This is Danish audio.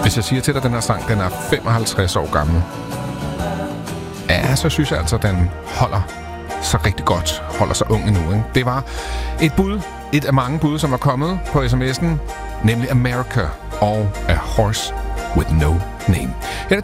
Hvis jeg siger til dig, at den her sang den er 55 år gammel, ja, så synes jeg altså, at den holder så rigtig godt, holder sig ung endnu. Ikke? Det var et af mange bud, som var kommet på sms'en, nemlig America og A Horse With No Name.